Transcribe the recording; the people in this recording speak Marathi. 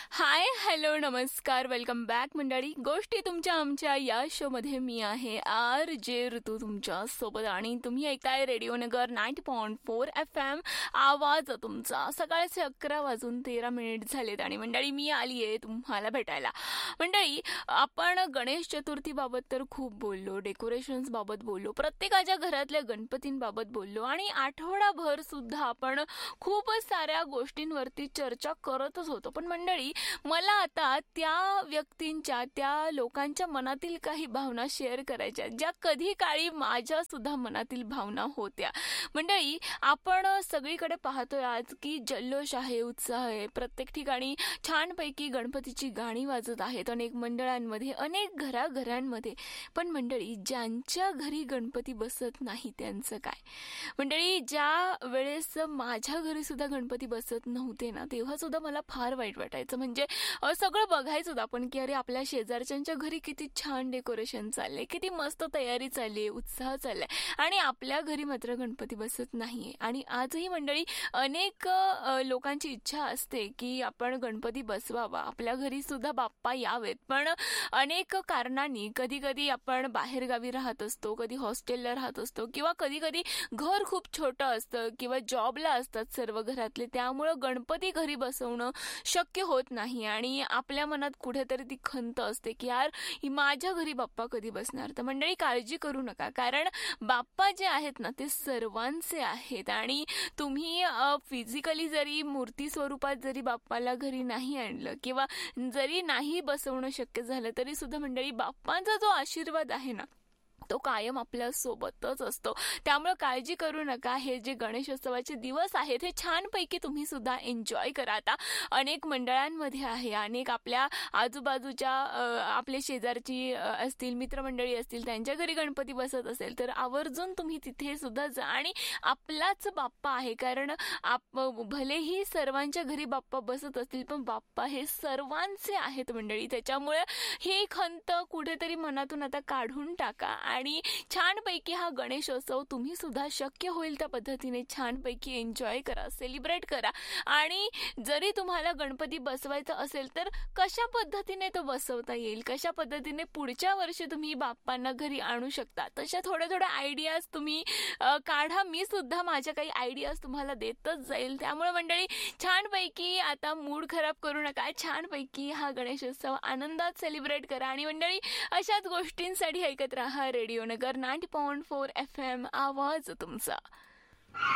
हाय, हॅलो, नमस्कार, वेलकम बॅक मंडळी. गोष्टी तुमच्या आमच्या या शोमध्ये मी आहे आर जे ऋतू तुमच्या सोबत आणि तुम्ही ऐकताय रेडिओ नगर 90.4 FM. आवाज तुमचा. सकाळचे 11:13 झालेत आणि मंडळी मी आली आहे तुम्हाला भेटायला. मंडळी, आपण गणेश चतुर्थीबाबत तर खूप बोललो, डेकोरेशन्स बाबत बोललो, प्रत्येकाच्या घरातल्या गणपतींबाबत बोललो आणि आठवडाभर सुद्धा आपण खूपच साऱ्या गोष्टींवरती चर्चा करतच होतो. पण मंडळी, मला आता त्या व्यक्तींच्या, त्या लोकांच्या मनातील काही भावना शेअर करायच्या ज्या कधी काळी माझ्या सुद्धा मनातील भावना होत्या. मंडळी, आपण सगळीकडे पाहतोय आज की जल्लोष आहे, उत्साह आहे, प्रत्येक ठिकाणी छानपैकी गणपतीची गाणी वाजत आहेत अनेक मंडळांमध्ये, अनेक घराघरांमध्ये. पण मंडळी, ज्यांच्या घरी गणपती बसत नाही त्यांचं काय? मंडळी, ज्या वेळेस माझ्या घरी सुद्धा गणपती बसत नव्हते ना, तेव्हा सुद्धा मला फार वाईट वाटायचं. म्हणजे सगळं बघायचं आपण की अरे, आपल्या शेजारच्यांच्या घरी किती छान डेकोरेशन चाललंय, किती मस्त तयारी चालली, उत्साह चाललाय आणि आपल्या घरी मात्र गणपती बसत नाहीये. आणि आजही मंडळी अनेक लोकांची इच्छा असते की आपण गणपती बसवावा, आपल्या घरी सुद्धा बाप्पा यावेत. पण अनेक कारणांनी कधी कधी आपण बाहेरगावी राहत असतो, कधी हॉस्टेलला राहत असतो किंवा कधी कधी घर खूप छोटं असतं किंवा जॉबला असतात सर्व घरातले, त्यामुळं गणपती घरी बसवणं शक्य होत नाही आणि आपल्या मनात कुठेतरी ती खंत असते की यार, माझ्या घरी बाप्पा कधी बसणार. तर मंडळी, काळजी करू नका, कारण बाप्पा जे आहेत ना ते सर्वांचे आहेत आणि तुम्ही फिजिकली जरी मूर्ती स्वरूपात जरी बाप्पाला घरी नाही आणलं किंवा जरी नाही बसवणं शक्य झालं तरी सुद्धा मंडळी, बाप्पांचा जो आशीर्वाद आहे ना तो कायम आपल्या सोबतच असतो. त्यामुळे काळजी करू नका. हे जे गणेशोत्सवाचे दिवस आहेत हे छानपैकी तुम्ही सुद्धा एन्जॉय करा. आता अनेक मंडळांमध्ये आहे, अनेक आपल्या आजूबाजूच्या आपले शेजारची असतील, मित्रमंडळी असतील, त्यांच्या घरी गणपती बसत असेल तर आवर्जून तुम्ही तिथे सुद्धा जा. आणि आपलाच बाप्पा आहे, कारण भलेही सर्वांच्या घरी बाप्पा बसत असतील पण बाप्पा हे सर्वांचे आहेत मंडळी. त्याच्यामुळे ही खंत कुठेतरी मनातून आता काढून टाका आणि छानपैकी हा गणेशोत्सव तुम्ही सुद्धा शक्य होईल त्या पद्धतीने छानपैकी एन्जॉय करा, सेलिब्रेट करा. आणि जरी तुम्हाला गणपती बसवायचा असेल तर कशा पद्धतीने तो बसवता येईल, कशा पद्धतीने पुढच्या वर्षी तुम्ही बाप्पांना घरी आणू शकता, तशा थोड्या आयडियाज तुम्ही काढा. मी सुद्धा माझ्या काही आयडियाज तुम्हाला देतच जाईल. त्यामुळे मंडळी, छानपैकी आता मूड खराब करू नका, छानपैकी हा गणेशोत्सव आनंदात सेलिब्रेट करा. आणि मंडळी, अशाच गोष्टींसाठी ऐकत राहा रेडिओ नगर 90.4 FM. आवाज तुमचा.